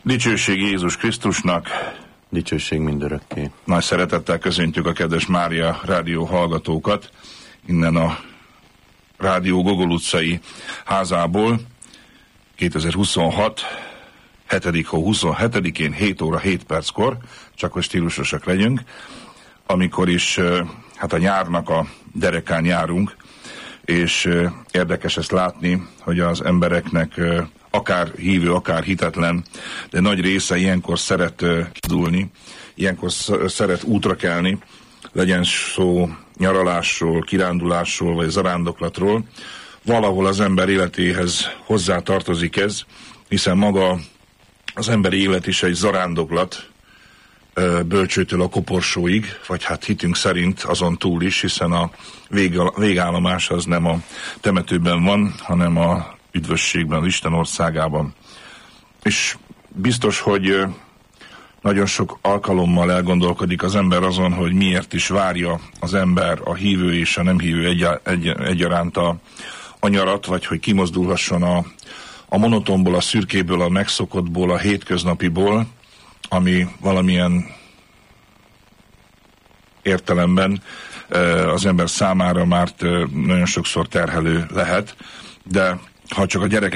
Dicsőség Jézus Krisztusnak! Dicsőség mindörökké! Nagy szeretettel köszöntjük a kedves Mária rádió hallgatókat innen a Rádió Gogol utcai házából 2026. 7. hó 27-én 7 óra 7 perckor, csak hogy stílusosak legyünk, amikor is a nyárnak a derekán járunk, és érdekes ezt látni, hogy az embereknek akár hívő, akár hitetlen, de nagy része ilyenkor szeret kidulni, ilyenkor szeret útra kelni, legyen szó nyaralásról, kirándulásról, vagy zarándoklatról. Valahol az ember életéhez hozzá tartozik ez, hiszen maga az emberi élet is egy zarándoklat, bölcsőtől a koporsóig, vagy hát hitünk szerint azon túl is, hiszen a végállomás az nem a temetőben van, hanem a üdvösségben, az Isten országában. És biztos, hogy nagyon sok alkalommal elgondolkodik az ember azon, hogy miért is várja az ember, a hívő és a nem hívő egyaránt a nyarat, vagy hogy kimozdulhasson a monotonból, a szürkéből, a megszokottból, a hétköznapiból, ami valamilyen értelemben az ember számára már nagyon sokszor terhelő lehet, de ha csak a gyerek